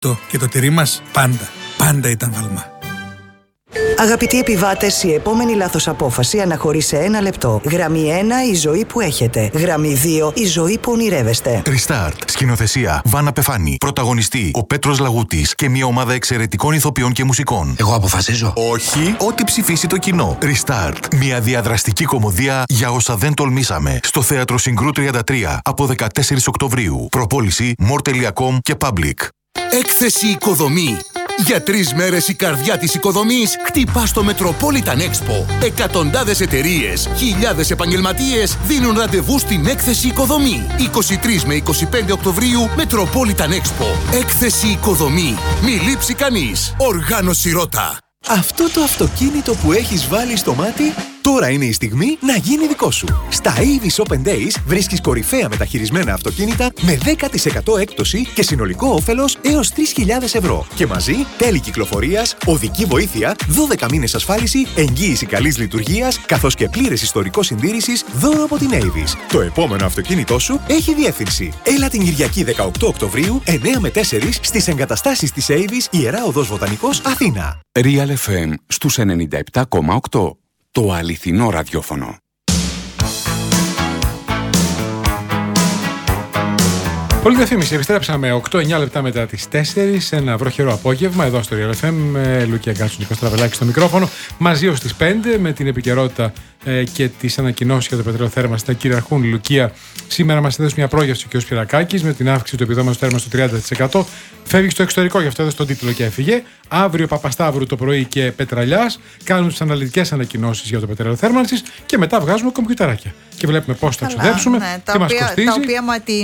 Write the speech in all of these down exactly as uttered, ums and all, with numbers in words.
Το και το τυρί μας πάντα, πάντα ήταν Βάλμα. Αγαπητοί επιβάτες, η επόμενη λάθος απόφαση αναχωρεί σε ένα λεπτό. Γραμμή ένα, η ζωή που έχετε. Γραμμή δύο, η ζωή που ονειρεύεστε. Restart. Σκηνοθεσία Βάνα Πεφάνη. Πρωταγωνιστή ο Πέτρος Λαγούτης και μια ομάδα εξαιρετικών ηθοποιών και μουσικών. Εγώ αποφασίζω. Όχι, ό,τι ψηφίσει το κοινό. Restart. Μια διαδραστική κωμωδία για όσα δεν τολμήσαμε. Στο Θέατρο Συγκρού τριάντα τρία από δεκατέσσερις Οκτωβρίου. Προπόληση more τελεία com και Public. Έκθεση Οικοδομή. Για τρεις μέρες η καρδιά της οικοδομής χτυπά στο Metropolitan Expo. Εκατοντάδες εταιρείες, χιλιάδες επαγγελματίες δίνουν ραντεβού στην Έκθεση Οικοδομή. είκοσι τρεις με είκοσι πέντε Οκτωβρίου Metropolitan Expo. Έκθεση Οικοδομή. Μη λείψει κανείς. Οργάνωση Ρώτα. Αυτό το αυτοκίνητο που έχεις βάλει στο μάτι, τώρα είναι η στιγμή να γίνει δικό σου. Στα Avis Open Days βρίσκεις κορυφαία μεταχειρισμένα αυτοκίνητα με δέκα τοις εκατό έκπτωση και συνολικό όφελος έως τρεις χιλιάδες ευρώ. Και μαζί τέλη κυκλοφορίας, οδική βοήθεια, δώδεκα μήνες ασφάλιση, εγγύηση καλής λειτουργίας, καθώς και πλήρες ιστορικό συντήρησης δώρο από την Avis. Το επόμενο αυτοκίνητό σου έχει διεύθυνση. Έλα την Κυριακή δεκαοκτώ Οκτωβρίου, εννιά με τέσσερα στις εγκαταστάσεις της Avis, Ιερά Οδός Βοτανικός, Αθήνα. Real εφ εμ στους ενενήντα επτά κόμμα οκτώ. Το αληθινό ραδιόφωνο. Πολύ διαφήμιση. Επιστρέψαμε οκτώ εννιά λεπτά μετά τις τέσσερις. Ένα βροχερό απόγευμα εδώ στο Real εφ εμ. Με Λουκία Γκάτσου, Νίκος Τραβελάκη στο μικρόφωνο. Μαζί ως τις πέντε με την επικαιρότητα ε, και τις ανακοινώσεις για το πετρέλαιο θέρμανσης να κυριαρχούν. Λουκία, σήμερα μας έδωσε μια πρόγευση ο κ. Πυρακάκης με την αύξηση του επιδόματος θέρμανσης στο τριάντα τοις εκατό. Φεύγει στο εξωτερικό, γι' αυτό έδωσε τον τίτλο και έφυγε. Αύριο Παπασταύρου το πρωί και Πετραλιάς κάνουν τις αναλυτικές ανακοινώσεις για το πετρέλαιο θέρμανσης και μετά βγάζουμε κομπιουτεράκια. Και βλέπουμε πώς θα ξοδέψουμε, ναι, τι μας κοστίζει. Τα οποία με την,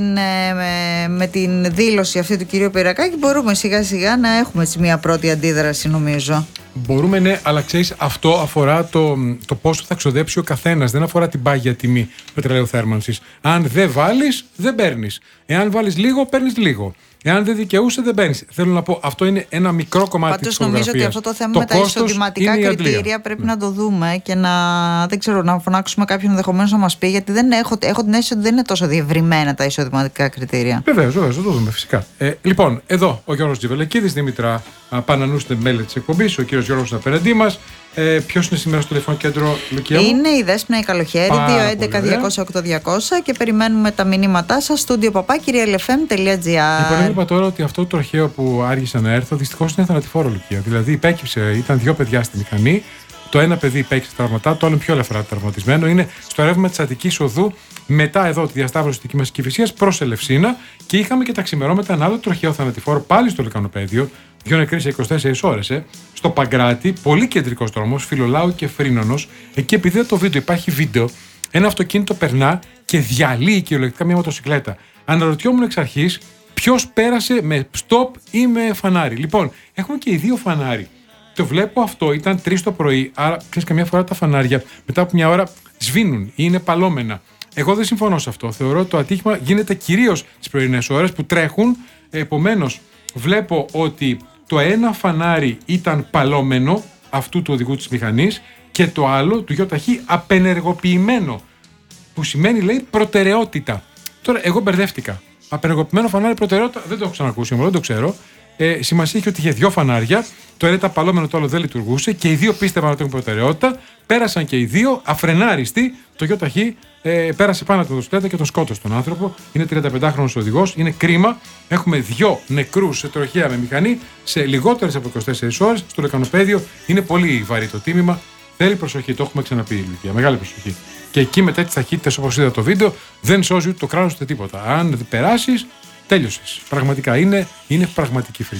με, με την δήλωση αυτή του κυρίου Πυρακάκη μπορούμε σιγά σιγά να έχουμε έτσι μια πρώτη αντίδραση, νομίζω. Μπορούμε, ναι, αλλά ξέρεις, αυτό αφορά το, το πόσο θα ξοδέψει ο καθένας. Δεν αφορά την πάγια τιμή πετρελαίου θέρμανσης. Αν δεν βάλεις, δεν παίρνεις. Εάν βάλεις λίγο, παίρνεις λίγο. Εάν δεν δικαιούσε, δεν παίρνεις. Θέλω να πω, αυτό είναι ένα μικρό κομμάτι της φωτογραφίας. Πάντως νομίζω ότι αυτό το θέμα το με τα εισοδηματικά κριτήρια πρέπει mm. να το δούμε και να, δεν ξέρω, να φωνάξουμε κάποιον ενδεχομένως να μας πει, γιατί δεν έχω, έχω την αίσθηση ότι δεν είναι τόσο διευρυμένα τα εισοδηματικά κριτήρια. Βεβαίως, βεβαίως, θα το δούμε φυσικά. Ε, λοιπόν, εδώ ο Γιώργος Τζιβελεκίδης, Δήμητρα Πανανού στην μέλη της εκπομπής, ο κύριος Γιώργος απέναντί μας. Ε, ποιος είναι σήμερα στο τηλεφωνικό κέντρο, Λουκία μου? Είναι η Δέσποινα η Καλοχέρη, δύο έντεκα διακόσια οκτώ διακόσια, και περιμένουμε τα μηνύματά σας στο studio παπάκι real f m τελεία g r. Λοιπόν, είπα τώρα ότι αυτό το τροχαίο που άργησα να έρθω δυστυχώς είναι θανατηφόρο, Λουκία. Δηλαδή υπέκυψε, ήταν δύο παιδιά στη μηχανή. Το ένα παιδί υπέκυψε τραυματά, το άλλο πιο ελαφρά τραυματισμένο. Είναι στο ρεύμα της Αττικής Οδού, μετά εδώ τη διασταύρωση της μας Κηφισίας προς Ελευσίνα. Και είχαμε και τα ξημερώματα ένα άλλο τροχαίο θανατηφόρο πάλι στο Λυκανοπαίδιο. Δύο νεκροί σε είκοσι τέσσερις ώρες. Ε. Στο Παγκράτη, πολύ κεντρικός δρόμος, Φιλολάου και Φρίνωνος. Εκεί, επειδή το βίντεο, υπάρχει βίντεο, ένα αυτοκίνητο περνά και διαλύει κυριολεκτικά μια μοτοσυκλέτα. Αναρωτιόμουν εξ αρχής ποιος πέρασε με στοπ ή με φανάρι. Λοιπόν, έχουμε και οι δύο φανάρι. Το βλέπω αυτό, ήταν τρεις το πρωί, άρα ξέρεις, καμιά φορά τα φανάρια μετά από μια ώρα σβήνουν ή είναι παλώμενα. Εγώ δεν συμφωνώ σε αυτό. Θεωρώ ότι το ατύχημα γίνεται κυρίως στις πρωινές ώρες που τρέχουν. Επομένως, βλέπω ότι το ένα φανάρι ήταν παλώμενο, αυτού του οδηγού της μηχανής, και το άλλο του ΙΟΤΑΧΗ απενεργοποιημένο. Που σημαίνει, λέει, προτεραιότητα. Τώρα, εγώ μπερδεύτηκα. Απενεργοποιημένο φανάρι, προτεραιότητα, δεν το έχω ξανακούσει, δεν το ξέρω. Ε, σημασία είχε ότι είχε δύο φανάρια. Το ένα ήταν παλώμενο, το άλλο δεν λειτουργούσε και οι δύο πίστευαν ότι έχουν προτεραιότητα. Πέρασαν και οι δύο, αφρενάριστοι. Το ΙΟΤΑΧΗ ε, πέρασε πάνω από το μοτοσυκλέτα και τον σκότωσε τον άνθρωπο. Είναι τριανταπεντάχρονος οδηγός. Είναι κρίμα. Έχουμε δύο νεκρούς σε τροχαία με μηχανή σε λιγότερες από είκοσι τέσσερις ώρες. Στο Λυκανοπαίδιο είναι πολύ βαρύ το τίμημα. Θέλει προσοχή, το έχουμε ξαναπεί, Λυκία. Μεγάλη προσοχή. Και εκεί με τέτοιες ταχύτητες, όπως είδα το βίντεο, δεν σώζει ούτε το κράνος ούτε τίποτα. Αν περάσεις, τέλειωσες. Πραγματικά είναι, είναι πραγματική φρίκη.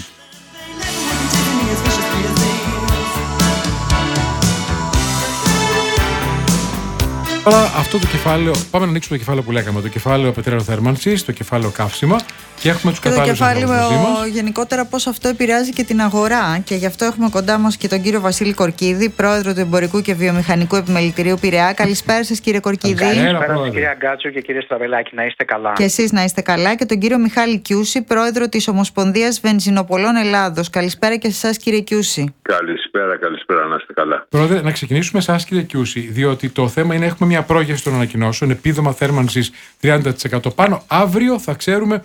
Αλλά αυτό το κεφάλαιο, πάμε να ανοίξουμε το κεφάλαιο που λέγαμε, το κεφάλαιο πετρέλαιο θέρμανσης, το κεφάλαιο καύσιμα, και έχουμε τους κατάλληλους ανθρώπους μαζί μας. Γενικότερα πώς αυτό επηρεάζει και την αγορά, και γι' αυτό έχουμε κοντά μας και τον κύριο Βασίλη Κορκίδη, πρόεδρο του Εμπορικού και Βιομηχανικού Επιμελητηρίου Πειραιά. Καλησπέρα σας, κύριε Κορκίδη. Καλησπέρα σας, κυρία Γκάτσου και κύριε Στραβελάκη, να είστε καλά. Και εσείς να είστε καλά. Και τον κύριο Μιχάλη Κιούση, πρόεδρο της Ομοσπονδίας Βενζινοπολών Ελλάδος. Καλησπέρα και σε εσάς, κύριε Κιούση. Καλησπέρα, καλησπέρα, να είστε καλά. Πρόεδρε, να ξεκινήσουμε εσάς, κύριε Κιούση, διότι το θέμα είναι έχουμε μια πρόγευση των ανακοινώσεων, επίδομα θέρμανσης τριάντα τοις εκατό πάνω. Αύριο θα ξέρουμε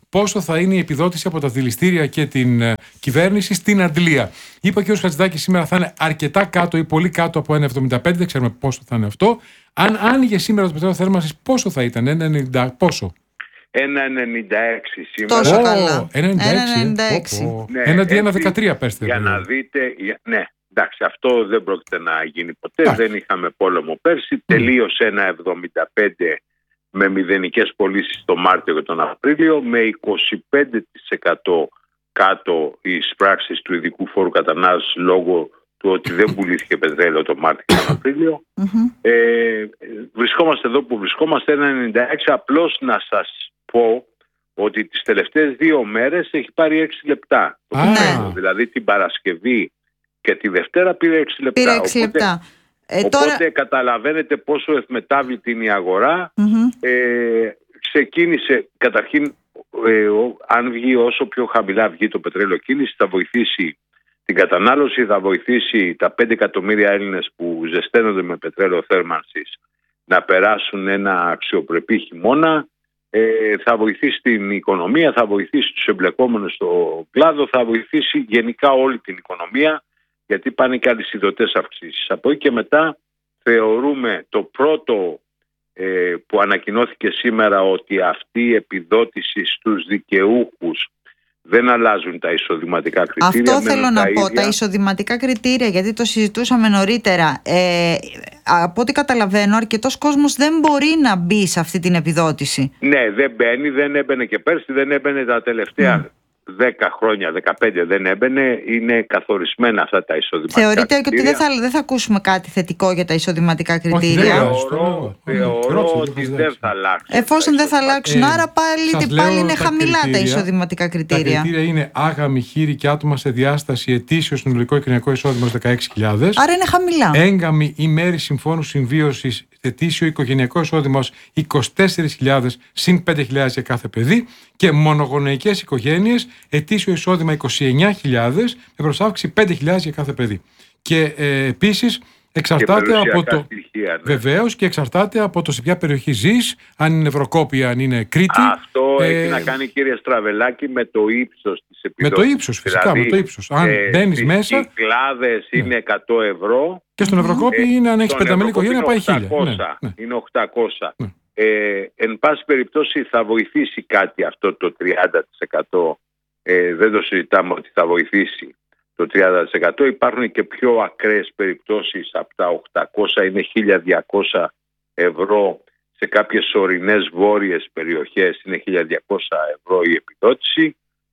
πόσο θα είναι η επιδότηση από τα δηληστήρια και την ε, κυβέρνηση στην αντλία. Είπε και ο κ. Χατζηδάκης σήμερα θα είναι αρκετά κάτω ή πολύ κάτω από ένα κόμμα εβδομήντα πέντε, δεν ξέρουμε πόσο θα είναι αυτό. Αν άνοιγε σήμερα το πετρέλαιο θέρμανσης, πόσο θα ήταν, ένα κόμμα ενενήντα, πόσο? ένα κόμμα ενενήντα έξι σήμερα. Τόσο καλά. ένα κόμμα ενενήντα έξι. Έναντι ένα κόμμα δεκατρία πέστε. Για να δείτε, ναι, εντάξει, αυτό δεν πρόκειται να γίνει ποτέ. Δεν είχαμε πόλεμο πέρσι. Mm. Τελείωσε ένα κόμμα εβδομήντα πέντε με μηδενικές πωλήσεις το Μάρτιο και τον Απρίλιο, με είκοσι πέντε τοις εκατό κάτω οι πράξεις του ειδικού φόρου κατανάλωσης λόγω του ότι δεν πουλήθηκε πετρέλαιο το Μάρτιο και τον Απρίλιο. Mm-hmm. Ε, βρισκόμαστε εδώ που βρισκόμαστε, ένα κόμμα ενενήντα έξι. Απλώς να σας πω ότι τις τελευταίες δύο μέρες έχει πάρει έξι λεπτά. Ah. Ναι. Δηλαδή την Παρασκευή και τη Δευτέρα πήρε έξι λεπτά. Πήρε έξι οπότε, λεπτά. Ε, οπότε τώρα... καταλαβαίνετε πόσο ευμετάβλητη είναι η αγορά. Mm-hmm. Ε, ξεκίνησε καταρχήν, ε, ο, αν βγει όσο πιο χαμηλά βγει το πετρέλαιο κίνηση, θα βοηθήσει την κατανάλωση, θα βοηθήσει τα πέντε εκατομμύρια Έλληνες που ζεσταίνονται με πετρέλαιο θέρμανσης να περάσουν ένα αξιοπρεπή χειμώνα, ε, θα βοηθήσει την οικονομία, θα βοηθήσει τους εμπλεκόμενους στο κλάδο, θα βοηθήσει γενικά όλη την οικονομία, γιατί πάνε και αλυσιδωτές αυξήσεις. Από εκεί και μετά θεωρούμε το πρώτο ε, που ανακοινώθηκε σήμερα, ότι αυτή η επιδότηση στους δικαιούχους δεν αλλάζουν τα εισοδηματικά κριτήρια. Αυτό θέλω να τα πω, ίδια. τα εισοδηματικά κριτήρια, γιατί το συζητούσαμε νωρίτερα. Ε, από ό,τι καταλαβαίνω, αρκετός κόσμος δεν μπορεί να μπει σε αυτή την επιδότηση. Ναι, δεν μπαίνει, δεν έμπαινε και πέρσι, δεν έμπαινε τα τελευταία mm. δέκα χρόνια, δεκαπέντε δεν έμπαινε. Είναι καθορισμένα αυτά τα εισοδηματικά Θεωρείτε κριτήρια. Θεωρείτε ότι δεν θα, δεν θα ακούσουμε κάτι θετικό για τα εισοδηματικά κριτήρια? Θεωρώ, θεωρώ ότι δεν θα αλλάξουν. Εφόσον δεν θα αλλάξουν, ε, άρα πάλι, πάλι είναι τα χαμηλά κριτήρια, τα εισοδηματικά κριτήρια. Τα κριτήρια είναι άγαμοι, χείροι και άτομα σε διάσταση, ετήσιο συνολικό κοινωνικό εισόδημα δεκαέξι χιλιάδες. Άρα είναι χαμηλά. Έγκαμη ημέρη συμφώνου συμβίωσης, ετήσιο οικογενειακό εισόδημα είκοσι τέσσερις χιλιάδες συν πέντε χιλιάδες για κάθε παιδί, και μονογονεϊκές οικογένειες, ετήσιο εισόδημα είκοσι εννιά χιλιάδες με προσάυξη πέντε χιλιάδες για κάθε παιδί. Και ε, επίσης εξαρτάται από το. Στοιχεία, ναι. Βεβαίως, και εξαρτάται από το σε ποια περιοχή ζεις, αν είναι Ευρωκόπια, αν είναι Κρήτη. Αυτό ε, έχει να κάνει, κύριε Στραβελάκη, με το ύψος της επιδότησης. Με το ύψος, φυσικά, δηλαδή, με το ύψος. Αν ε, μπαίνεις μέσα. Οι κλάδες ναι. είναι εκατό ευρώ. Και στον Ευρωκόπη ε, είναι, αν έχεις πενταμελή οικογένεια, πάει χίλια. Ναι, ναι. Είναι οκτακόσια. Ναι. Ε, εν πάση περιπτώσει θα βοηθήσει κάτι αυτό το τριάντα τοις εκατό. Ε, δεν το συζητάμε ότι θα βοηθήσει το τριάντα τοις εκατό. Υπάρχουν και πιο ακραίες περιπτώσεις, από τα οκτακόσια είναι χίλια διακόσια ευρώ. Σε κάποιες ορεινές βόρειες περιοχές είναι χίλια διακόσια ευρώ η επιδότηση.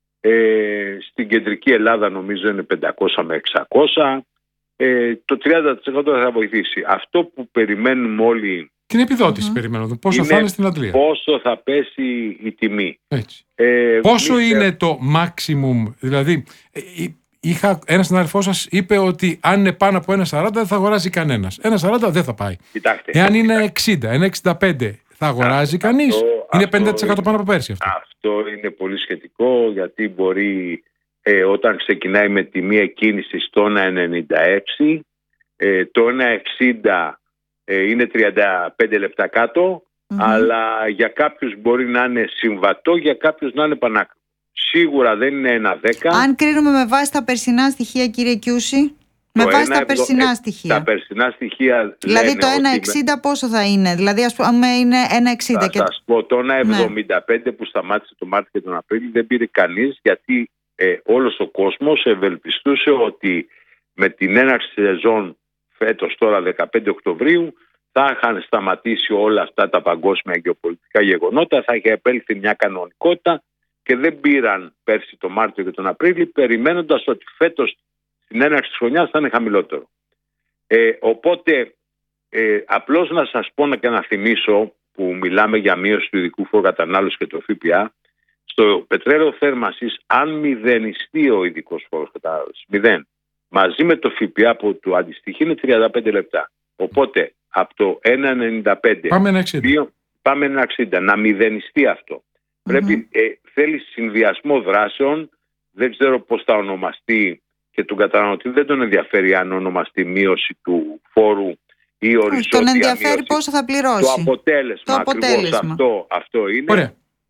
Ε, στην κεντρική Ελλάδα νομίζω είναι πεντακόσια με εξακόσια. Ε, το τριάντα τοις εκατό θα βοηθήσει. Αυτό που περιμένουμε όλοι. Την επιδότηση mm-hmm. περιμένω. Πόσο είναι θα είναι στην αντλία. Πόσο θα πέσει η τιμή. Έτσι. Ε, πόσο είστε... είναι το maximum. Δηλαδή, είχα, ένας συνάδελφός σας είπε ότι αν είναι πάνω από ένα σαράντα δεν θα αγοράζει κανένας. ένα σαράντα δεν θα πάει. Κοιτάξτε, Εάν κοιτάξτε. είναι εξήντα, ένα εξήντα πέντε θα αγοράζει αυτό, κανείς. Αυτό, είναι πενήντα τοις εκατό αυτό πάνω από πέρσι αυτό. Αυτό είναι πολύ σχετικό, γιατί μπορεί ε, όταν ξεκινάει με τιμή εκκίνησης το ένα ενενήντα έξι, ε, το ένα εξήντα ε, είναι τριάντα πέντε λεπτά κάτω, mm-hmm. αλλά για κάποιους μπορεί να είναι συμβατό, για κάποιους να είναι πανάκριβο. Σίγουρα δεν είναι ένα δέκα. Αν κρίνουμε με βάση τα περσινά στοιχεία, κύριε Κιούση, με βάση τα περσινά στοιχεία. Τα περσινά στοιχεία. Δηλαδή το ένα εξήντα με... πόσο θα είναι? Δηλαδή ας πούμε είναι ένα εξήντα. Θα και... σας πω, το ένα εβδομήντα πέντε ναι. που σταμάτησε το Μάρτιο και τον Απρίλιο δεν πήρε κανείς, γιατί ε, όλος ο κόσμος ευελπιστούσε ότι με την έναρξη σεζόν φέτος τώρα δεκαπέντε Οκτωβρίου θα είχαν σταματήσει όλα αυτά τα παγκόσμια γεωπολιτικά γεγονότα, θα είχε επέλθει μια κανονικότητα, και δεν πήραν πέρσι το Μάρτιο και τον Απρίλιο, περιμένοντας ότι φέτος στην έναρξη της χρονιάς θα είναι χαμηλότερο. Ε, οπότε ε, απλώς να σας πω και να θυμίσω, που μιλάμε για μείωση του ειδικού φόρου κατανάλωσης και το ΦΠΑ, στο πετρέλαιο θέρμανσης, αν μηδενιστεί ο ειδικός φόρος κατανάλωσης, μηδέν, μαζί με το ΦΠΑ που του αντιστοιχεί είναι τριάντα πέντε λεπτά. Οπότε από το ένα ενενήντα πέντε πάμε ένα εξήντα. Πάμε ένα εξήντα, να μηδενιστεί αυτό. Mm-hmm. Πρέπει, ε, θέλει συνδυασμό δράσεων, δεν ξέρω πώς θα ονομαστεί, και τον καταναλωτή δεν τον ενδιαφέρει αν ονομαστεί μείωση του φόρου ή οριζόντια μείωση. Τον ενδιαφέρει μείωση. πόσο θα πληρώσει. Το αποτέλεσμα, το αποτέλεσμα. Ακριβώς αυτό, αυτό είναι. Ωραία.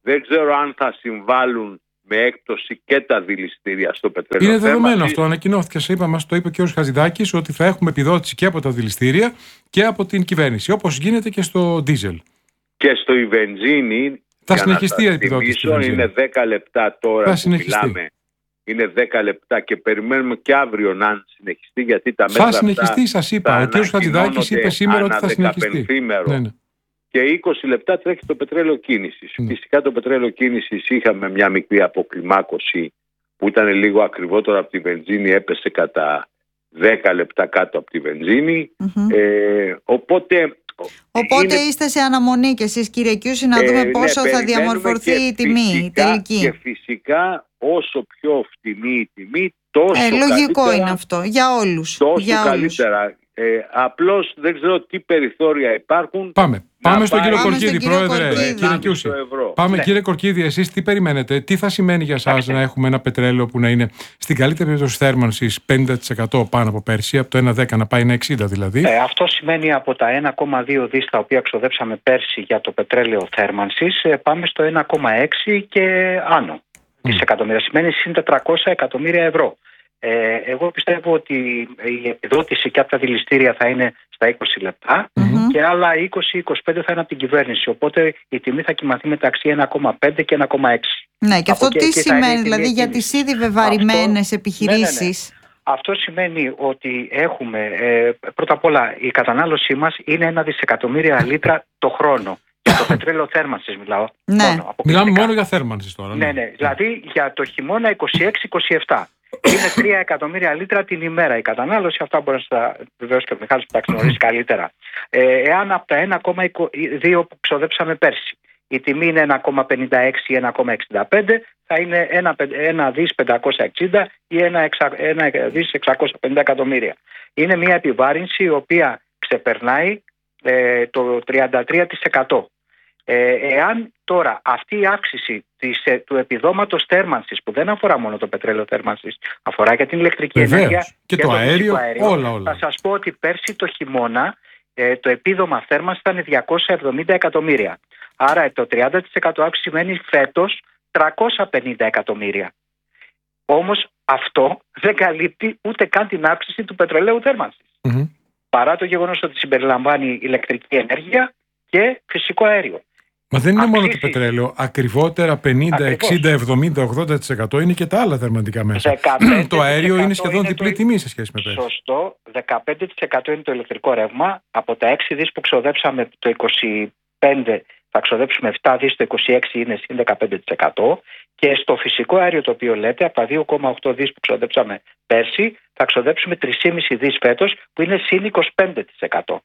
Δεν ξέρω αν θα συμβάλλουν με έκπτωση και τα δηληστήρια στο πετρέλαιο. Είναι δεδομένο αυτό, ανακοινώθηκε. Σε είπα, μας το είπε και ο Χατζηδάκης, ότι θα έχουμε επιδότηση και από τα δηληστήρια και από την κυβέρνηση, όπως γίνεται και στο ντίζελ. Και στο η βενζίνη, θα συνεχιστεί η επιδότηση. Είναι δέκα λεπτά τώρα που μιλάμε. Είναι δέκα λεπτά και περιμένουμε και αύριο να συνεχιστεί, γιατί τα μέτρα θα συνεχιστεί, σας είπα. Ο κ. Χατζηδάκης είπε σήμερα ότι θα συνεχιστεί. Ναι, ναι. Και είκοσι λεπτά τρέχει το πετρέλαιο κίνησης. Mm. Φυσικά το πετρέλαιο κίνησης είχαμε μια μικρή αποκλιμάκωση που ήταν λίγο ακριβότερο από τη βενζίνη, έπεσε κατά δέκα λεπτά κάτω από τη βενζίνη. Mm-hmm. Ε, οπότε οπότε είναι... είστε σε αναμονή και εσείς, κύριε Κιούση, να δούμε ε, πόσο ναι, θα διαμορφωθεί η τιμή, η τελική. Και φυσικά όσο πιο φτηνή η τιμή, τόσο ε, λογικό καλύτερα, είναι αυτό για όλους. Τόσο για καλύτερα. Όλους. Ε, απλώς δεν ξέρω τι περιθώρια υπάρχουν. Πάμε. Πάμε στον κύριο Κορκίδη, πρόεδρε. Κύριε Κιούση. Πάμε, ναι. Κύριε Κορκίδη, εσείς τι περιμένετε, τι θα σημαίνει για εσάς να έχουμε ένα πετρέλαιο που να είναι στην καλύτερη περίπτωση θέρμανσης πενήντα τοις εκατό πάνω από πέρσι, από το ένα δέκα να πάει ένα εξήντα δηλαδή. Ε, αυτό σημαίνει από τα ένα κόμμα δύο δις τα οποία ξοδέψαμε πέρσι για το πετρέλαιο θέρμανσης, πάμε στο ένα κόμμα έξι και άνω δισεκατομμύρια. Mm. Σημαίνει συν τετρακόσια εκατομμύρια ευρώ. Ε, εγώ πιστεύω ότι η επιδότηση και από τα δηληστήρια θα είναι στα είκοσι λεπτά mm-hmm. και άλλα είκοσι με είκοσι πέντε θα είναι από την κυβέρνηση. Οπότε η τιμή θα κοιμαθεί μεταξύ ένα κόμμα πέντε και ένα κόμμα έξι. Ναι, και αυτό τι σημαίνει δηλαδή για τις ήδη βεβαρημένες επιχειρήσεις? Ναι, ναι, ναι. Αυτό σημαίνει ότι έχουμε, ε, πρώτα απ' όλα η κατανάλωσή μας είναι ένα δισεκατομμύρια λίτρα το χρόνο. Για το πετρέλαιο θέρμανσης μιλάω. Ναι. Μόνο, Μιλάμε μόνο για θέρμανσης τώρα. Ναι, ναι, ναι. Δηλαδή για το χειμώνα είκοσι έξι είκοσι επτά. Είναι τρία εκατομμύρια λίτρα την ημέρα η κατανάλωση. Αυτά μπορεί να τα βεβαιώσει και ο Μιχάλης που τα γνωρίζει καλύτερα. Ε, εάν από τα ένα κόμμα δύο που ξοδέψαμε πέρσι η τιμή είναι ένα κόμμα πενήντα έξι ή ένα κόμμα εξήντα πέντε, θα είναι ένα δις πεντακόσια εξήντα ή ένα δις εξακόσια πενήντα εκατομμύρια. Είναι μια επιβάρυνση η οποία ξεπερνάει ε, το τριάντα τρία τοις εκατό. Ε, εάν τώρα αυτή η αύξηση της, του επιδόματος θέρμανσης, που δεν αφορά μόνο το πετρέλαιο θέρμανσης, αφορά και την ηλεκτρική Βεβαίως. ενέργεια και, και το, το αέριο, αέριο, όλα, όλα. Θα σας πω ότι πέρσι το χειμώνα ε, το επίδομα θέρμανσης ήταν διακόσια εβδομήντα εκατομμύρια. Άρα το τριάντα τοις εκατό αύξηση σημαίνει φέτος τριακόσια πενήντα εκατομμύρια. Όμως αυτό δεν καλύπτει ούτε καν την αύξηση του πετρελαίου θέρμανσης. Mm-hmm. Παρά το γεγονός ότι συμπεριλαμβάνει ηλεκτρική ενέργεια και φυσικό αέριο. Μα δεν είναι Αξίσεις. μόνο το πετρέλαιο. Ακριβότερα πενήντα, Ακριβώς. εξήντα, εβδομήντα, ογδόντα τοις εκατό είναι και τα άλλα θερμαντικά μέσα. Το αέριο είναι σχεδόν είναι διπλή το... τιμή σε σχέση με πέρσι. Σωστό. δεκαπέντε τοις εκατό είναι το ηλεκτρικό ρεύμα. Από τα έξι δις που ξοδέψαμε το είκοσι πέντε θα ξοδέψουμε επτά δις, το είκοσι έξι είναι συν δεκαπέντε τοις εκατό. Και στο φυσικό αέριο το οποίο λέτε, από τα δύο κόμμα οκτώ δις που ξοδέψαμε πέρσι, θα ξοδέψουμε τρία κόμμα πέντε δις φέτος, που είναι συν είκοσι πέντε τοις εκατό.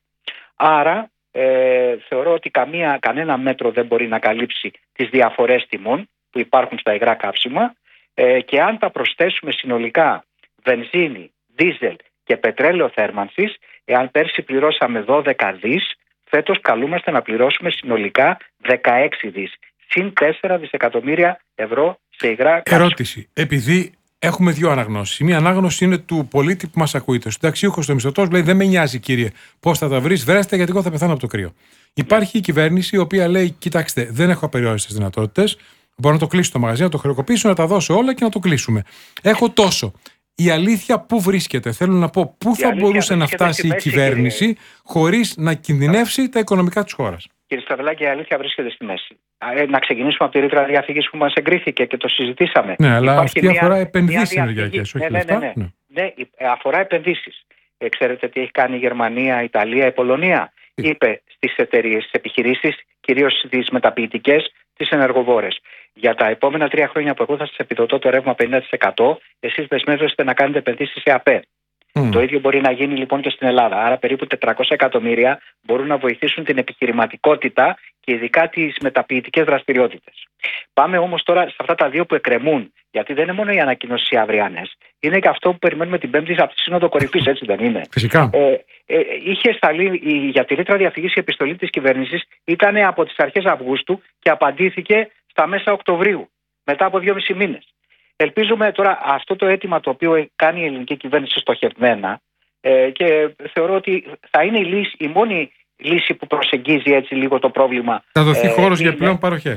Άρα Ε, θεωρώ ότι καμία, κανένα μέτρο δεν μπορεί να καλύψει τις διαφορές τιμών που υπάρχουν στα υγρά καύσιμα ε, και αν τα προσθέσουμε συνολικά βενζίνη, δίζελ και πετρέλαιο θέρμανσης, εάν πέρσι πληρώσαμε δώδεκα δις, φέτος καλούμαστε να πληρώσουμε συνολικά δεκαέξι δις, συν τέσσερα δισεκατομμύρια ευρώ σε υγρά καύσιμα. Ερώτηση, επειδή έχουμε δύο αναγνώσεις. Η μία ανάγνωση είναι του πολίτη που μας ακούει. Το συνταξιούχος, το μισθωτός, λέει: δεν με νοιάζει, κύριε, πώς θα τα βρεις, βρέστε, γιατί εγώ θα πεθάνω από το κρύο. Υπάρχει η κυβέρνηση η οποία λέει: κοιτάξτε, δεν έχω απεριόριστες δυνατότητες. Μπορώ να το κλείσω το μαγαζί, να το χρεοκοπήσω, να τα δώσω όλα και να το κλείσουμε. Έχω τόσο. Η αλήθεια πού βρίσκεται? Θέλω να πω, πού θα μπορούσε να φτάσει η κυβέρνηση κύριε... χωρίς να κινδυνεύσει τα οικονομικά της χώρας? Κύριε Στραβελάκη, η αλήθεια βρίσκεται στη μέση. Να ξεκινήσουμε από τη ρήτρα διαφυγής που μας εγκρίθηκε και το συζητήσαμε. Ναι, αλλά Υπάρχει αυτή μια, αφορά επενδύσεις ενεργειακές, όχι ναι, ναι, ναι, ναι. ναι. ναι αφορά επενδύσεις. Ε, ξέρετε τι έχει κάνει η Γερμανία, η Ιταλία, η Πολωνία? Τι? Είπε στις εταιρείες, στις επιχειρήσεις, κυρίως στις μεταποιητικές, τις ενεργοβόρες: για τα επόμενα τρία χρόνια που εγώ θα σας επιδοτώ το ρεύμα πενήντα τοις εκατό, εσείς δεσμεύεστε να κάνετε επενδύσεις σε ΑΠΕ. Mm. Το ίδιο μπορεί να γίνει λοιπόν και στην Ελλάδα. Άρα περίπου τετρακόσια εκατομμύρια μπορούν να βοηθήσουν την επιχειρηματικότητα και ειδικά τις μεταποιητικές δραστηριότητες. Πάμε όμως τώρα σε αυτά τα δύο που εκκρεμούν, γιατί δεν είναι μόνο οι ανακοινώσεις αυριανές, είναι και αυτό που περιμένουμε την Πέμπτη από τη Σύνοδο Κορυφής, έτσι δεν είναι? Φυσικά. Ε, ε, είχε σταλεί για τη ρήτρα διαφυγής η επιστολή της κυβέρνησης, ήταν από τις αρχές Αυγούστου και απαντήθηκε στα μέσα Οκτωβρίου, μετά από δυόμισι μήνες. Ελπίζουμε τώρα αυτό το αίτημα το οποίο κάνει η ελληνική κυβέρνηση στοχευμένα ε, και θεωρώ ότι θα είναι η, λύση, η μόνη λύση που προσεγγίζει έτσι λίγο το πρόβλημα. Θα δοθεί ε, χώρος είναι, για πλέον παροχές.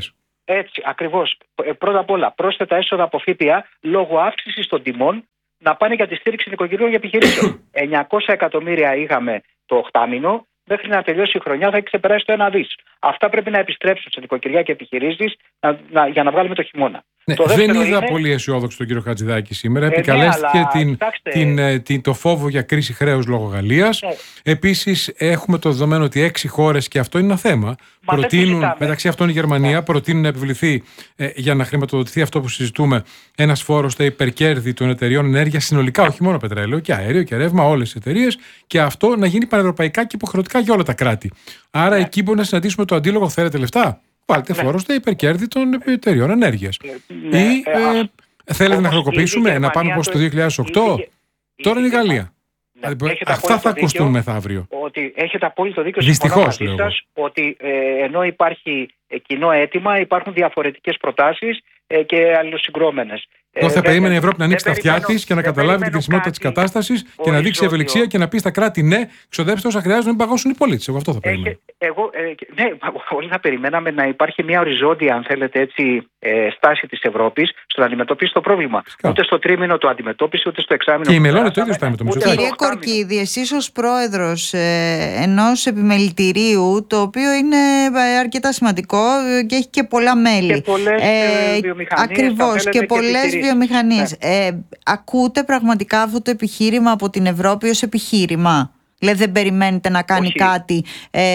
Έτσι, ακριβώς. Πρώτα απ' όλα, πρόσθετα έσοδα από ΦΠΑ λόγω αύξησης των τιμών να πάνε για τη στήριξη νοικοκυριών για επιχειρήσεων. εννιακόσια εκατομμύρια είχαμε το οχτάμηνο, μέχρι να τελειώσει η χρονιά θα έχει ξεπεράσει το ένα δις. Αυτά πρέπει να επιστρέψουν σε νοικοκυριά και επιχειρήσεις να, να, για να βγάλουμε το χειμώνα. Ναι, το δεν είδα είναι... πολύ αισιόδοξο τον κύριο Χατζηδάκη σήμερα. Ε, Επικαλέστηκε ναι, την, κοιτάξτε... την, την, την, το φόβο για κρίση χρέους λόγω Γαλλίας. Ναι. Επίσης, έχουμε το δεδομένο ότι έξι χώρες, και αυτό είναι ένα θέμα, Μα προτείνουν, μεταξύ αυτών η Γερμανία, ναι. προτείνουν να επιβληθεί ε, για να χρηματοδοτηθεί αυτό που συζητούμε, ένας φόρος στα υπερκέρδη των εταιριών ενέργειας συνολικά, όχι μόνο πετρέλαιο, και αέριο και ρεύμα, όλες τις εταιρείες, και αυτό να γίνει πανευρωπαϊκά και υποχρεωτικά για όλα τα κράτη. Άρα, ναι. εκεί μπορεί να συναντήσουμε το αντίλογο, θέλετε λεφτά. Βάλτε ναι. φόρο στα υπερκέρδη των εταιριών ενέργειας. Ναι. Ή ε, ε, θέλετε να χρεοκοπήσουμε, να πάμε όπως το δύο χιλιάδες οκτώ. Η, η, Τώρα είναι η Γαλλία. Ναι. Αυτά θα ακουστούν μεθαύριο. Ότι έχετε απόλυτο δίκιο. Δυστυχώς λέω. Σας, ότι ε, ενώ υπάρχει κοινό αίτημα, υπάρχουν διαφορετικές προτάσεις ε, και αλληλοσυγκρόμενες. Εγώ θα ε, περίμενε η Ευρώπη να ανοίξει τα αυτιά της και να καταλάβει την κρισιμότητα της κατάστασης και να δείξει ευελιξία και να πει στα κράτη ναι, ξοδέψτε όσα χρειάζονται να μην παγώσουν οι πολίτες. Εγώ αυτό θα περίμενα. Εγώ, ε, ναι, όλοι θα περιμέναμε να υπάρχει μια οριζόντια, αν θέλετε έτσι, ε, στάση της Ευρώπης στο να αντιμετωπίσει το πρόβλημα. Φυσικά. Ούτε στο τρίμηνο το αντιμετώπισε, ούτε στο εξάμηνο. Και η Μελώνη το ίδιο θα με το Μητσοτάκη. Κύριε Κορκίδη, εσείς ως πρόεδρος ε, ενός επιμελητηρίου, το οποίο είναι αρκετά σημαντικό και έχει και πολλά μέλη. Και πολλές ε, βιομηχανίες. Ακριβώς, και πολλές βιομηχανίες. Ναι. Ε, ακούτε πραγματικά αυτό το επιχείρημα από την Ευρώπη ως επιχείρημα? Δηλαδή δεν περιμένετε να κάνει Όχι. κάτι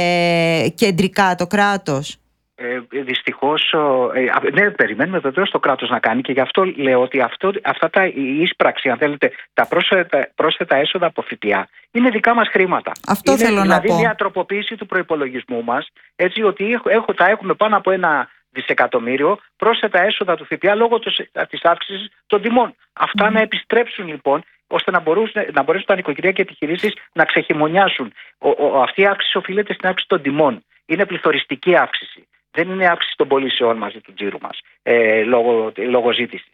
ε, κεντρικά το κράτος? Ε, δυστυχώς, ε, ναι, περιμένουμε βεβαίως το κράτος να κάνει, και γι' αυτό λέω ότι αυτό, αυτά τα η εισπράξη, αν θέλετε, τα πρόσθετα, πρόσθετα έσοδα από ΦΠΑ είναι δικά μας χρήματα. Αυτό είναι, θέλω δηλαδή να πω. Μια τροποποίηση του προϋπολογισμού μας, έτσι ότι έχω, έχω, θα έχουμε πάνω από ένα δισεκατομμύριο πρόσθετα έσοδα του ΦΠΑ λόγω της αύξησης των τιμών. Αυτά mm. να επιστρέψουν λοιπόν, ώστε να μπορούν, να μπορέσουν τα νοικοκυριά και επιχειρήσεις να ξεχειμονιάσουν. Ο, ο, αυτή η αύξηση οφείλεται στην αύξηση των τιμών. Είναι πληθωριστική αύξηση. Δεν είναι αύξηση των πωλήσεων μαζί του τζίρου μας ε, λόγω, λόγω ζήτησης.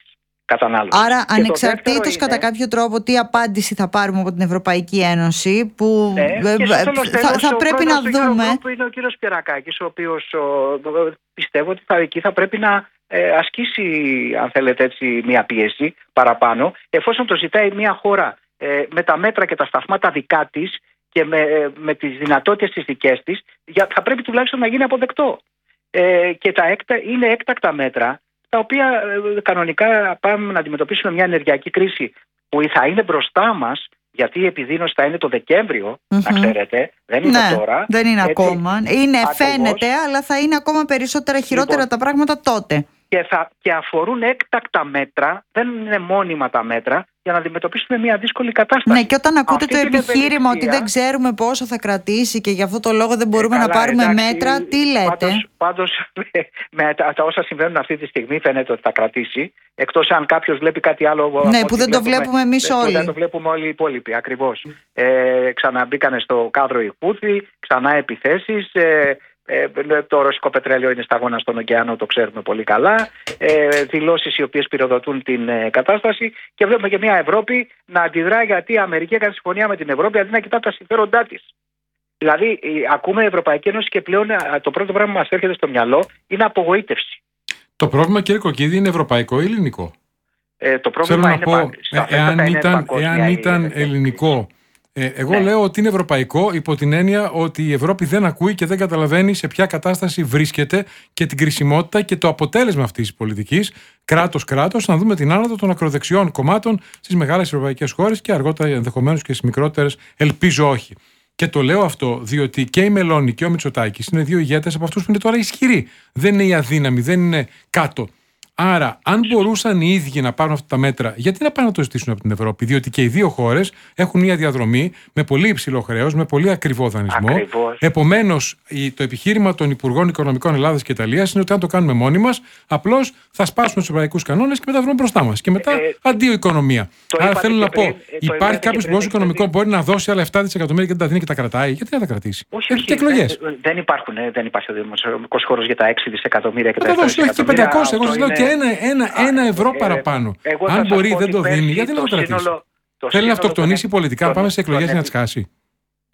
Άρα, ανεξαρτήτως κατά κάποιο τρόπο τι απάντηση θα πάρουμε από την Ευρωπαϊκή Ένωση, που ναι, θα, θα, θα πρέπει να δούμε. Που είναι ο κύριος Πιερακάκης, ο οποίος ο, πιστεύω ότι θα, εκεί θα πρέπει να ε, ασκήσει, αν θέλετε έτσι, μια πίεση παραπάνω, εφόσον το ζητάει μια χώρα ε, με τα μέτρα και τα σταθμάτα δικά της και με, ε, με τις δυνατότητες τις δικές της, για, θα πρέπει τουλάχιστον να γίνει αποδεκτό. Ε, και τα έκτα, είναι έκτακτα μέτρα, τα οποία ε, κανονικά πάμε να αντιμετωπίσουμε μια ενεργειακή κρίση που θα είναι μπροστά μας, γιατί η επιδείνωση θα είναι το Δεκέμβριο, mm-hmm. να ξέρετε, δεν είναι ναι, τώρα. Δεν είναι έτσι, ακόμα. Είναι, φαίνεται, αλλά θα είναι ακόμα περισσότερα χειρότερα λοιπόν, τα πράγματα τότε. Και, θα, και αφορούν έκτακτα μέτρα, δεν είναι μόνιμα τα μέτρα, για να αντιμετωπίσουμε μια δύσκολη κατάσταση. Ναι, και όταν ακούτε Αυτή το επιχείρημα ότι δεν ξέρουμε πόσο θα κρατήσει και γι' αυτό το λόγο δεν μπορούμε ε, καλά, να πάρουμε εντάξει, μέτρα, τι λέτε? Πάντως, πάντως με τα, τα όσα συμβαίνουν αυτή τη στιγμή φαίνεται ότι θα κρατήσει, εκτός αν κάποιος βλέπει κάτι άλλο. Ναι, που δεν το βλέπουμε εμείς όλοι. Δεν το βλέπουμε όλοι οι υπόλοιποι, ακριβώς. Ε, ξαναμπήκανε στο κάδρο οι Χούθι, ξανά επιθέσεις. Ε, Ε, το ρωσικό πετρέλαιο είναι σταγόνα στον ωκεανό, το ξέρουμε πολύ καλά. Ε, δηλώσεις οι οποίες πυροδοτούν την ε, κατάσταση, και βλέπουμε και μια Ευρώπη να αντιδρά, γιατί η Αμερική έκανε συμφωνία με την Ευρώπη αντί να κοιτά τα συμφέροντά της. Δηλαδή, ε, ακούμε η Ευρωπαϊκή Ένωση και πλέον ε, το πρώτο πράγμα που μας έρχεται στο μυαλό είναι απογοήτευση. Το πρόβλημα, κύριε Κοκκίδη, είναι ευρωπαϊκό ή ελληνικό? Ε, το πρόβλημα είναι, πω, ε, εάν ήταν, εάν ήταν ελληνικό. Ε, εγώ ναι. λέω ότι είναι ευρωπαϊκό υπό την έννοια ότι η Ευρώπη δεν ακούει και δεν καταλαβαίνει σε ποια κατάσταση βρίσκεται και την κρισιμότητα και το αποτέλεσμα αυτής της πολιτικής, κράτος-κράτος, να δούμε την άνοδο των ακροδεξιών κομμάτων στις μεγάλες ευρωπαϊκές χώρες και αργότερα ενδεχομένως και στις μικρότερες, ελπίζω όχι. Και το λέω αυτό διότι και η Μελώνη και ο Μητσοτάκης είναι δύο ηγέτες από αυτούς που είναι τώρα ισχυροί. Δεν είναι οι αδύναμοι, δεν είναι κάτω. Άρα, αν μπορούσαν οι ίδιοι να πάρουν αυτά τα μέτρα, γιατί να πάνε να το ζητήσουν από την Ευρώπη? Διότι και οι δύο χώρες έχουν μια διαδρομή με πολύ υψηλό χρέος, με πολύ ακριβό δανεισμό. Επομένως, το επιχείρημα των Υπουργών Οικονομικών Ελλάδας και Ιταλίας είναι ότι αν το κάνουμε μόνοι μας, απλώς θα σπάσουμε τους ευρωπαϊκούς κανόνες και μετά βρούμε μπροστά μας. Και μετά ε, αντίο οικονομία. Άρα θέλω να πω, πριν, υπάρχει κάποιος υπουργός οικονομικών που μπορεί να δώσει άλλα επτά δισεκατομμύρια και δεν τα δίνει και τα κρατάει? Γιατί να τα κρατήσει? Όχι, όχι, εκλογές. Δεν, δεν, υπάρχουν, δεν υπάρχει ο δημοσιονομικός χώρος για τα έξι δισεκατομμύρια και τα επτά δισεκατομμύρια. Εγώ σας λέω και ένα, ένα, ένα ευρώ ε, παραπάνω. Αν μπορεί, δεν το δίνει. Γιατί να το κρατήσει? Θέλει να αυτοκτονήσει πολιτικά, να πάμε σε εκλογές για να τις χάσει.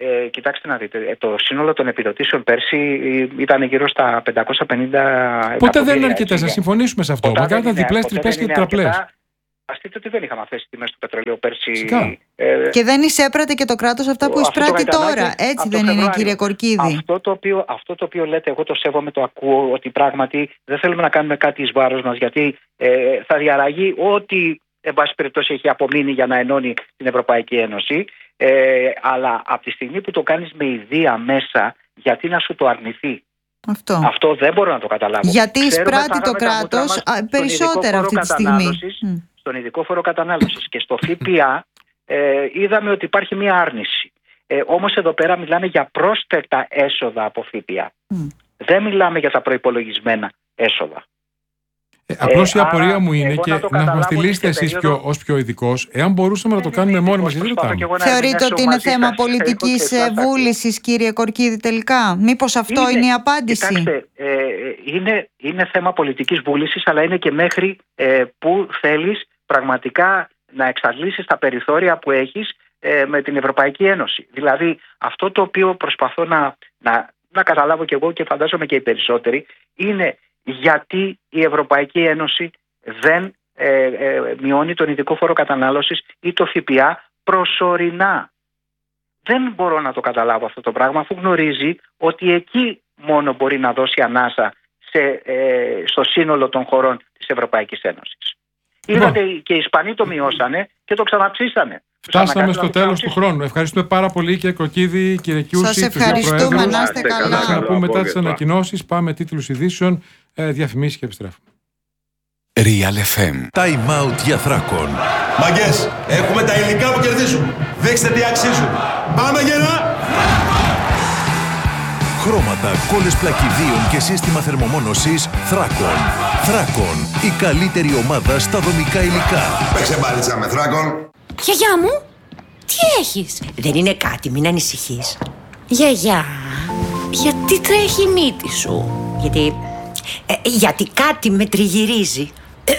Ε, κοιτάξτε να δείτε, το σύνολο των επιδοτήσεων πέρσι ήταν γύρω στα πεντακόσια πενήντα εκατομμύρια. Ποτέ δεν είναι αρκετές, να συμφωνήσουμε σε αυτό. Μακάρι να διπλές, τριπλές και τετραπλές. Ας δείτε ότι δεν είχαμε αυτές τις τιμές του πετρελαίου πέρσι. Ε, και δεν εισέπρατε και το κράτος αυτά που εισπράττει τώρα. Έτσι δεν είναι, κύριε Κορκίδη? Αυτό το, οποίο, αυτό το οποίο λέτε, εγώ το σέβομαι, το ακούω, ότι πράγματι δεν θέλουμε να κάνουμε κάτι εις βάρος μας, γιατί ε, θα διαραγεί ό,τι εν πάση περιπτώσει έχει απομείνει για να ενώνει την Ευρωπαϊκή Ένωση. Ε, αλλά από τη στιγμή που το κάνεις με ιδία μέσα, γιατί να σου το αρνηθεί? Αυτό. Αυτό δεν μπορώ να το καταλάβω. Γιατί εισπράττει το κράτος περισσότερα αυτή τη στιγμή. Mm. Στον ειδικό φόρο κατανάλωσης και στο ΦΠΑ ε, είδαμε ότι υπάρχει μία άρνηση. Ε, όμως εδώ πέρα μιλάμε για πρόσθετα έσοδα από ΦΠΑ. Mm. Δεν μιλάμε για τα προϋπολογισμένα έσοδα. Ε, απλώς ε, η απορία άρα, μου είναι και να, να μας τη λύσετε εσείς πιο, ως πιο ειδικός, εάν μπορούσαμε να το κάνουμε μόνοι μας, γιατί δεν το κάνουμε. Θεωρείτε ότι είναι θέμα πολιτικής βούλησης, κύριε Κορκίδη, τελικά? Μήπως αυτό είναι, είναι η απάντηση? Κοιτάξτε, ε, είναι, είναι θέμα πολιτικής βούλησης, αλλά είναι και μέχρι ε, που θέλεις πραγματικά να εξαντλήσεις τα περιθώρια που έχεις ε, με την Ευρωπαϊκή Ένωση. Δηλαδή, αυτό το οποίο προσπαθώ να, να, να καταλάβω κι εγώ και φαντάζομαι και οι περισσότεροι, είναι γιατί η Ευρωπαϊκή Ένωση δεν ε, ε, μειώνει τον ειδικό φόρο κατανάλωσης ή το ΦΠΑ προσωρινά. Δεν μπορώ να το καταλάβω αυτό το πράγμα, αφού γνωρίζει ότι εκεί μόνο μπορεί να δώσει ανάσα σε, ε, στο σύνολο των χωρών της Ευρωπαϊκής Ένωσης. Είδατε και οι Ισπανοί το μειώσανε και το ξαναψήσανε. Φτάσαμε στο τέλος του χρόνου. Ευχαριστούμε πάρα πολύ, κύριε Κορκίδη, κύριε Κιούση. Σας ευχαριστούμε, να είστε καλά. Θα ξαναπούμε μετά τις ανακοινώσεις. Πάμε τίτλους ειδήσεων, ε, διαφημίσεις και επιστρέφουμε. Real εφ εμ. Time out για Θράκον. Μαγκές, έχουμε τα υλικά που κερδίζουν. Δείξτε τι αξίζουν. Πάμε γερά! Χρώματα, κόλλες πλακιδίων και σύστημα θερμομόνωσης Θράκον. Θράκον, η καλύτερη ομάδα στα δομικά υλικά. Παίξε μπάλιτσα με Θράκον. Γιαγιά μου, τι έχεις? Δεν είναι κάτι, μην ανησυχείς. Γιαγιά, γιατί τρέχει η μύτη σου? Γιατί... Ε, γιατί κάτι με τριγυρίζει.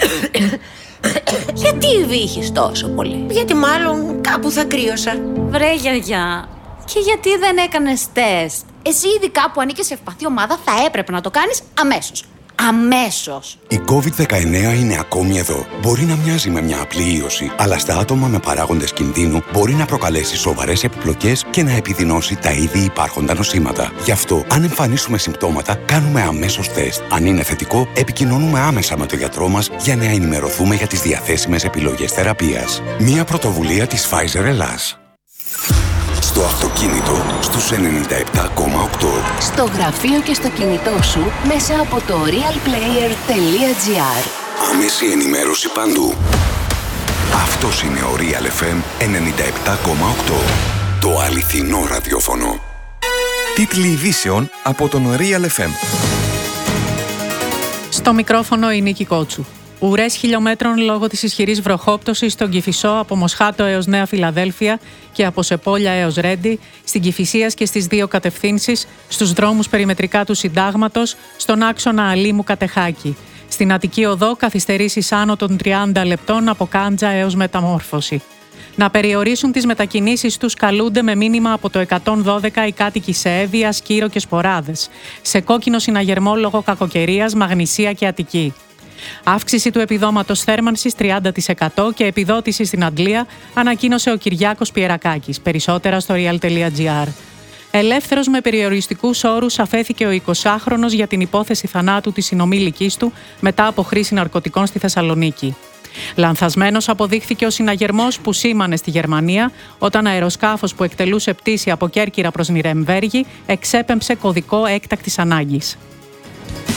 Γιατί βύχεις τόσο πολύ? Γιατί μάλλον κάπου θα κρύωσα. Βρε γιαγιά, και γιατί δεν έκανες τεστ? Εσύ ειδικά που ανήκεις σε ευπαθή ομάδα θα έπρεπε να το κάνεις αμέσως. Αμέσως. Η κόβιντ δεκαεννέα είναι ακόμη εδώ. Μπορεί να μοιάζει με μια απλή ίωση, αλλά στα άτομα με παράγοντες κινδύνου μπορεί να προκαλέσει σοβαρές επιπλοκές και να επιδεινώσει τα ήδη υπάρχοντα νοσήματα. Γι' αυτό, αν εμφανίσουμε συμπτώματα, κάνουμε αμέσως τεστ. Αν είναι θετικό, επικοινωνούμε άμεσα με τον γιατρό μας για να ενημερωθούμε για τις διαθέσιμες επιλογές θεραπείας. Μια πρωτοβουλία της Pfizer Ελλάς. Στο αυτοκίνητο, στους ενενήντα επτά κόμμα οκτώ. Στο γραφείο και στο κινητό σου, μέσα από το realplayer τελεία gr. Άμεση ενημέρωση παντού. Αυτός είναι ο Real εφ εμ ενενήντα επτά κόμμα οκτώ. Το αληθινό ραδιόφωνο. Τίτλοι ειδήσεων από τον Real εφ εμ. Στο μικρόφωνο η Νίκη Κότσου. Ουρές χιλιόμετρων λόγω της ισχυρής βροχόπτωσης στον Κηφισό από Μοσχάτο έως Νέα Φιλαδέλφια και από Σεπόλια έως Ρέντι, στην Κηφισίας και στις δύο κατευθύνσεις, στους δρόμους περιμετρικά του Συντάγματος, στον άξονα Αλήμου Κατεχάκη. Στην Αττική Οδό καθυστερήσεις άνω των τριάντα λεπτών από Κάντζα έως Μεταμόρφωση. Να περιορίσουν τις μετακινήσεις τους καλούνται με μήνυμα από το εκατόν δώδεκα οι κάτοικοι σε Εύβοια, Σκύρο και Σποράδες. Σε κόκκινο συναγερμό λόγω κακοκαιρίας, Μαγνησία και Αττική. Αύξηση του επιδόματος θέρμανσης τριάντα τοις εκατό και επιδότηση στην Αγγλία, ανακοίνωσε ο Κυριάκος Πιερακάκης. Περισσότερα στο real τελεία gr. Ελεύθερος με περιοριστικούς όρους αφέθηκε ο εικοσάχρονος για την υπόθεση θανάτου της συνομήλικης του μετά από χρήση ναρκωτικών στη Θεσσαλονίκη. Λανθασμένος αποδείχθηκε ο συναγερμός που σήμανε στη Γερμανία όταν αεροσκάφος που εκτελούσε πτήση από Κέρκυρα προς Νιρεμβέργη εξέπεμψε κωδικό έκτακτης ανάγκης.